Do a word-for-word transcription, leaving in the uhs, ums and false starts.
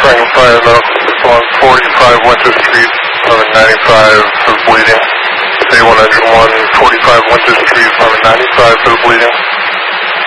Franklin Fire Medical on forty-five Winter Street, eleven ninety-five for bleeding. A one oh one, forty-five Winter Street, eleven ninety-five for bleeding.